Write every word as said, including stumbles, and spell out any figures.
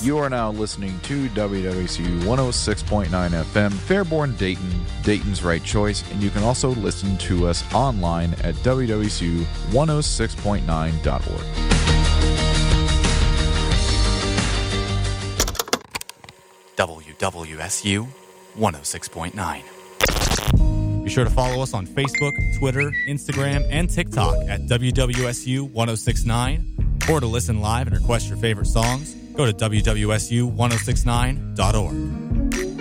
You are now listening to W W S U one oh six point nine F M, Fairborn, Dayton, Dayton's right choice, and you can also listen to us online at W W S U one oh six point nine dot org. W W S U one oh six point nine. Be sure to follow us on Facebook, Twitter, Instagram, and TikTok at W W S U one oh six point nine, or to listen live and request your favorite songs, go to W W S U one oh six nine dot org.